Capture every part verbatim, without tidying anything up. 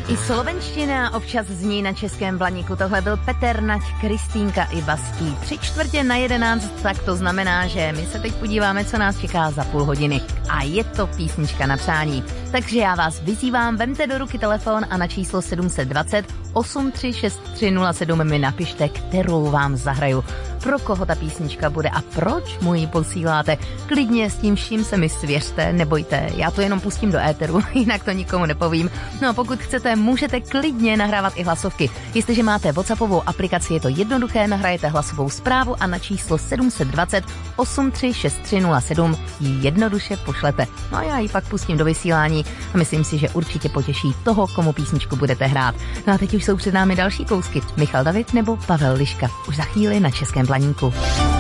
I slovenština občas zní na Českém Blaníku. Tohle byl Petr, Nať, Kristýnka i Bastí. Tři čtvrtě na jedenáct, tak to znamená, že my se teď podíváme, co nás čeká za půl hodiny. A je to písnička na přání. Takže já vás vyzývám, vemte do ruky telefon a na číslo sedm set dvacet osm tři šest tři nula sedm mi napište, kterou vám zahraju. Pro koho ta písnička bude a proč mu ji posíláte. Klidně s tím vším se mi svěřte, nebojte, já to jenom pustím do éteru, jinak to nikomu nepovím. No a pokud chcete, můžete klidně nahrávat i hlasovky. Jestliže máte WhatsAppovou aplikaci, je to jednoduché, nahrajete hlasovou zprávu a na číslo sedm set dvacet osm tři šest tři nula sedm ji jednoduše pošlete. No a já ji pak pustím do vysílání a myslím si, že určitě potěší toho, komu písničku budete hrát. No a teď už jsou před námi další kousky. Michal David nebo Pavel Liška. Už za chvíli na Českém Blaníku.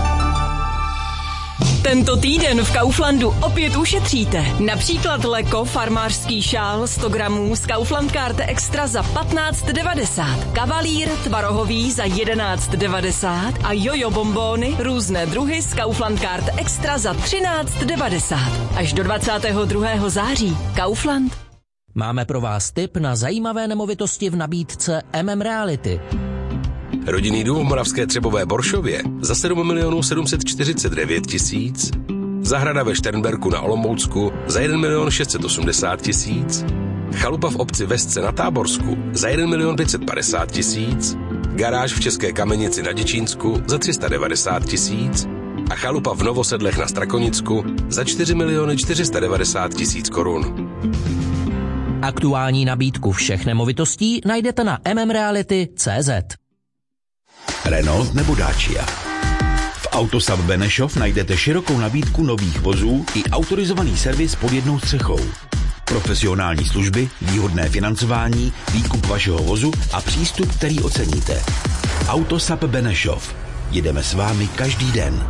Tento týden v Kauflandu opět ušetříte. Například Leko farmářský šál sto gramů z Kaufland Karte Extra za patnáct devadesát. Kavalír tvarohový za jedenáct devadesát a jojo bombóny různé druhy z Kaufland Karte Extra za třináct devadesát. Až do dvacátého druhého září. Kaufland. Máme pro vás tip na zajímavé nemovitosti v nabídce M M Reality. Rodinný dům v Moravské Třebové Boršově za sedm milionů sedm set čtyřicet devět tisíc, zahrada ve Šternberku na Olomoucku za jeden milion šest set osmdesát tisíc, chalupa v obci Vesce na Táborsku za jeden milion pět set padesát tisíc, garáž v České Kamenici na Děčínsku za tři sta devadesát tisíc a chalupa v Novosedlech na Strakonicku za čtyři miliony čtyři sta devadesát tisíc korun. Aktuální nabídku všech nemovitostí najdete na m m reality tečka cé zet. Renault nebo Dacia. V Autosab Benešov najdete širokou nabídku nových vozů i autorizovaný servis pod jednou střechou. Profesionální služby, výhodné financování, výkup vašeho vozu a přístup, který oceníte. Autosab Benešov. Jedeme s vámi každý den.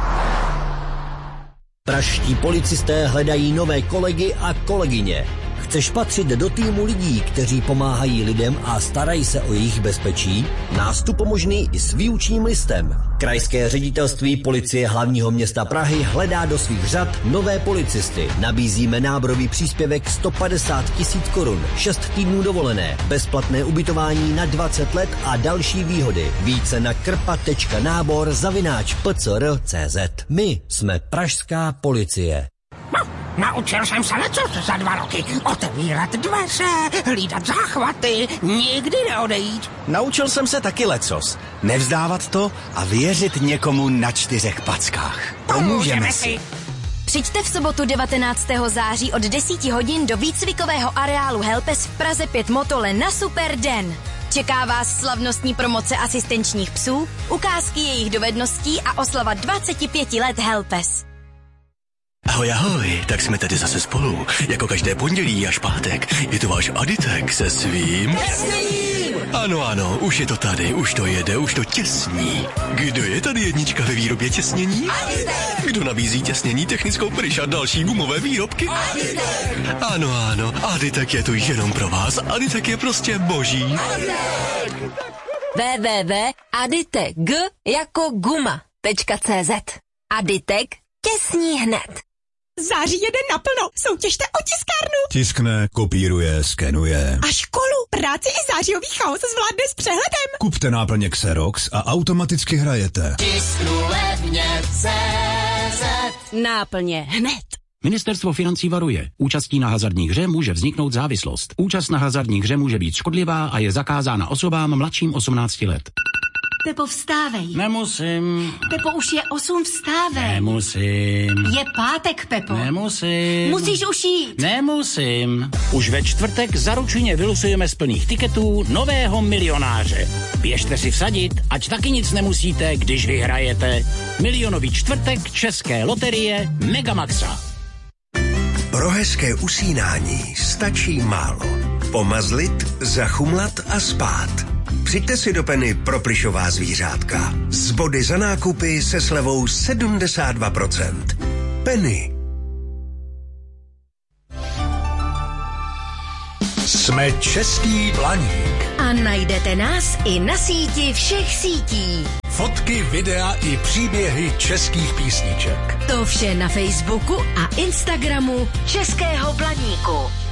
Pražští policisté hledají nové kolegy a kolegyně. Chceš patřit do týmu lidí, kteří pomáhají lidem a starají se o jejich bezpečí? Nástup možný i s výučním listem. Krajské ředitelství policie hlavního města Prahy hledá do svých řad nové policisty. Nabízíme náborový příspěvek sto padesát tisíc korun, šest týdnů dovolené, bezplatné ubytování na dvacet let a další výhody. Více na krpa tečka nábor zavináč p c r tečka cé zet. My jsme pražská policie. Naučil jsem se lecos za dva roky. Otevírat dveře, hlídat záchvaty, nikdy neodejít. Naučil jsem se taky lecos. Nevzdávat to a věřit někomu na čtyřech packách. Pomůžeme si. Přijďte v sobotu devatenáctého září od deset hodin do výcvikového areálu Helpes v Praze pět Motole na Super den. Čeká vás slavnostní promoce asistenčních psů, ukázky jejich dovedností a oslava dvacet pět let Helpes. Ahoj, ahoj, tak jsme tady zase spolu. Jako každé pondělí až pátek je to váš Aditek se svým... Těsněním! Ano, ano, už je to tady, už to jede, už to těsní. Kdo je tady jednička ve výrobě těsnění? Aditek! Kdo nabízí těsnění, technickou pryč a další gumové výrobky? Aditek! Ano, ano, Aditek je tu jenom pro vás. Aditek je prostě boží. w w w tečka aditek jako guma tečka cé zet. Aditek těsní hned. Září jede naplno. Soutěžte o tiskárnu. Tiskne, kopíruje, skenuje. A školu, práci i zářijový chaos zvládne s přehledem. Kupte náplně Xerox a automaticky hrajete. Tisknu levně cé zet. Náplně hned. Ministerstvo financí varuje. Účastí na hazardní hře může vzniknout závislost. Účast na hazardní hře může být škodlivá a je zakázána osobám mladším osmnácti let. Pepo, vstávej. Nemusím. Pepo, už je osm, vstávej. Nemusím. Je pátek, Pepo. Nemusím. Musíš už jít. Nemusím. Už ve čtvrtek zaručeně vylosujeme z plných tiketů nového milionáře. Běžte si vsadit, ať taky nic nemusíte, když vyhrajete. Milionový čtvrtek České loterie Megamaxa. Pro hezké usínání stačí málo. Pomazlit, zachumlat a spát. Přijďte si do Penny pro plyšová zvířátka. Z body za nákupy se slevou sedmdesát dva procent. Penny. Jsme Český Blaník. A najdete nás i na síti všech sítí. Fotky, videa i příběhy českých písniček. To vše na Facebooku a Instagramu Českého Blaníku.